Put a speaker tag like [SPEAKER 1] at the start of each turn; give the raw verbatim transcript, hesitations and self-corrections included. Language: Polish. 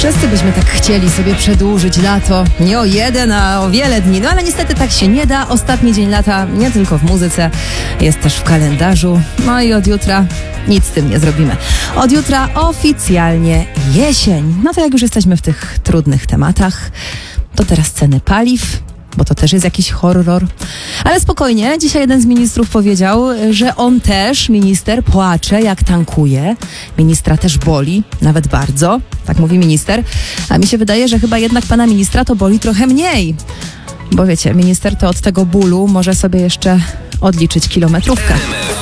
[SPEAKER 1] Wszyscy byśmy tak chcieli sobie przedłużyć lato. Nie o jeden, a o wiele dni. No ale niestety tak się nie da. Ostatni dzień lata nie tylko w muzyce, jest też w kalendarzu. No i od jutra nic z tym nie zrobimy. Od jutra oficjalnie jesień. No to jak już jesteśmy w tych trudnych tematach, to teraz ceny paliw, bo to też jest jakiś horror. Ale spokojnie, dzisiaj jeden z ministrów powiedział, że on też, minister, płacze jak tankuje. Ministra też boli, nawet bardzo, tak mówi minister. A mi się wydaje, że chyba jednak pana ministra to boli trochę mniej. Bo wiecie, minister to od tego bólu może sobie jeszcze odliczyć kilometrówkę.